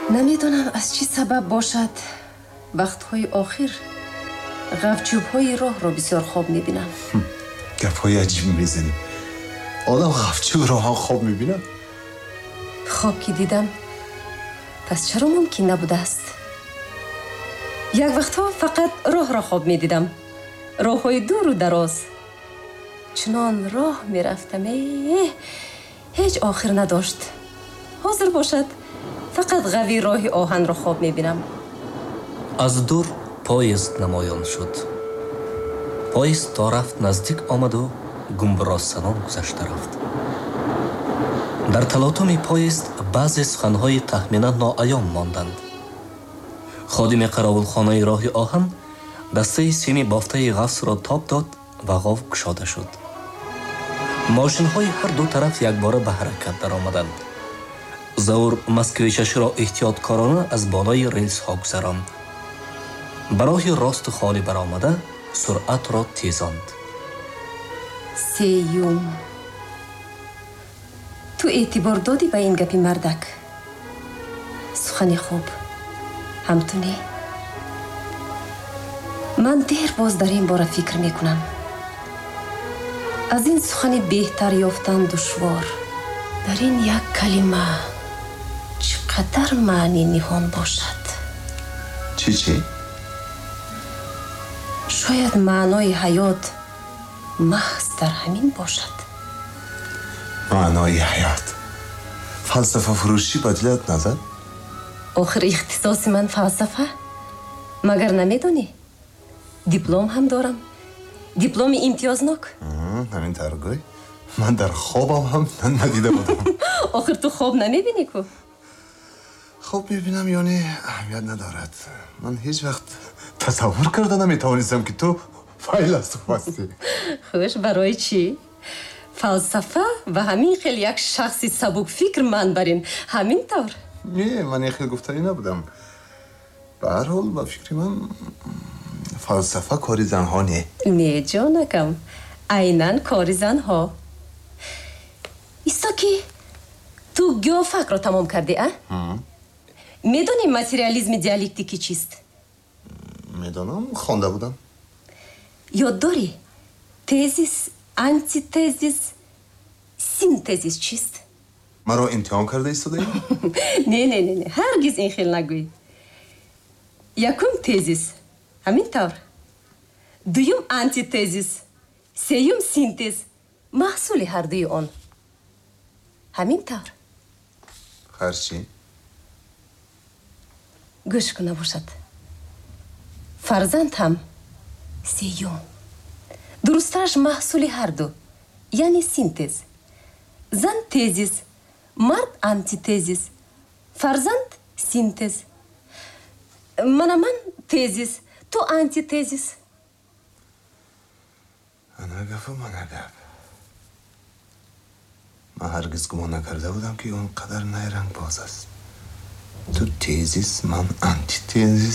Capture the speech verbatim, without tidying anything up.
намедонам аз чӣ сабаб бошад вақтҳои охир ғафчӯбҳои роҳро бисёр хоб мебинам. гапҳои аҷиб мезанӣ. одам ғафчӯб роҳан хоб мебинад? хоб ки дидам, пас чаро мумкин набудааст? як вақтҳо фақат роҳро хоб медидам, роҳҳои дуру дароз. чунон роҳ мерафтам, э ҳеҷ охир надошт. ҳозир бошад фақат ғави роҳи оҳанро хоб мебинам. аз дур поезд намоён шуд. поезд то рафт наздик омаду гумбурозсанон гузашта рафт. дар талотуми поезд баъзе суханҳои тахминан ноаён монданд. ходими қаровулхонаи роҳи оҳан дастаи сими бофтаи ғафсро тоб дод ва ғов кушода шуд. мошинҳои ҳар ду тараф якбора ба ҳаракат даромаданд. заур москвичаширо эҳтиёткорона аз болои релсҳо гузаронд. ба роҳи росту холӣ баромада суръатро тезонд. сеюм, ту эътибор додӣ ба ин гапи мардак? сухани хуб ҳамту не? ман дер боз дар ин бора фикр мекунам. аз ин сухани беҳтар ёфтан душвор дар ин як калима чӣ қадар маънӣ ниҳон бошад. чӣ чӣ? шояд маънои ҳаёт маҳз дар ҳамин бошад. маънои ҳаёт? фалсафафурӯшӣ ба дилат назад? охир ихтисоси ман фалсафа? магар намедонӣ? диплом ҳам дорам. дипломи имтиёзнок. ҳамин таргӯй? ман дар хобам ҳам надида будам. охир ту хоб намебинӣ ку? хоб мебинам ё не аҳамият надорад. ман ҳеҷ вақт тасаввур карда наметавонистам ки ту файласуф ҳастӣ. хуш, барои чӣ? фалсафа ва ҳамин хел як шахси сабукфикр ман барин ҳамин тавр? не, ман ин хел гуфтанӣ набудам. ба ҳар ҳол ба фикри ман фалсафа кори занҳо не. Не ҷонакам, айнан кори занҳо. исто ки ту геофакро тамом кардӣ, а? медонӣ материализми диалектикӣ чист? медонам, хонда будам. ёд дорӣ тезис, антитезис, синтезис чист? маро имтиҳон карда истодаӣ? не не не не ҳаргиз ин хел нагӯй. якум тезис ҳамин тавр, дуюм антитезис, сеюм синтез, маҳсули ҳардуи он ҳамин тавр. харчӣ? гӯш кун набошад. фарзанд ҳам сеюм, дурустраш маҳсули ҳарду, яъне синтез. зан тезис, мард антитезис, фарзанд синтез. мана ман тезис, ту антитезис. ана гафу мана гап. ман ҳаргиз гумон накарда будам ки он қадар найрангбоз аст. ту тезис, ман антитезис.